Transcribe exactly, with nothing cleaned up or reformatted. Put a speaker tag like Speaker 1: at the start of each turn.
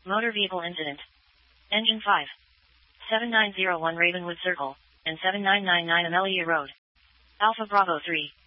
Speaker 1: Motor vehicle incident. Engine five. seven nine zero one Ravenwood Circle, and seven nine nine nine Amelia Road. Alpha Bravo three.